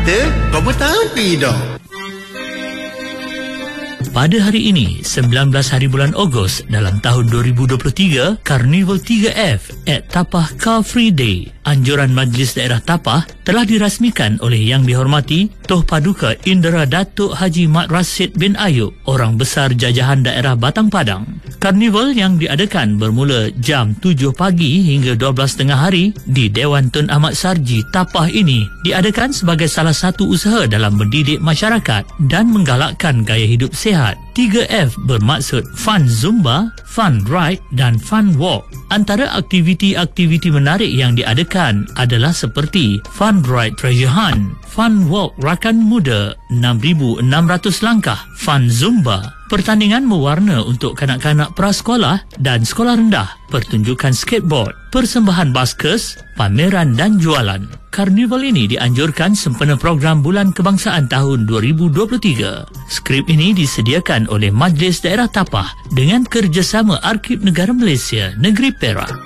kata, kau bertampi dah. Pada hari ini, 19 hari bulan Ogos dalam tahun 2023, Karnival 3F at Tapah Car Free Day, anjuran Majlis Daerah Tapah telah dirasmikan oleh Yang Dihormati Toh Paduka Indra Datuk Haji Mat Rashid bin Ayub, Orang Besar Jajahan Daerah Batang Padang. Karnival yang diadakan bermula jam 7 pagi hingga 12 tengah hari di Dewan Tun Ahmad Sarji Tapah ini diadakan sebagai salah satu usaha dalam mendidik masyarakat dan menggalakkan gaya hidup sihat. 3F bermaksud Fun Zumba, Fun Ride dan Fun Walk. Antara aktiviti-aktiviti menarik yang diadakan adalah seperti Fun Ride Treasure Hunt, Fun Walk Rakan Muda 6,600 langkah, Fun Zumba, pertandingan mewarna untuk kanak-kanak prasekolah dan sekolah rendah, pertunjukan skateboard, persembahan baskers, pameran dan jualan. Karnival ini dianjurkan sempena program Bulan Kebangsaan tahun 2023. Skrip ini disediakan oleh Majlis Daerah Tapah dengan kerjasama Arkib Negara Malaysia, Negeri Perak.